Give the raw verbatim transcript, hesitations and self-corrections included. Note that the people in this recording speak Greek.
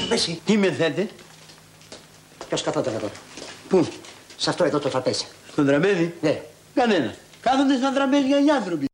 τραπέζι. Τι με θέτε? Ποιος καθόταν εδώ? Πού? Σε αυτό εδώ το τραπέζι. Στο τραπέζι? Ναι. Κανένα. Κάθονται στα τραπέζια οι άνθρωποι.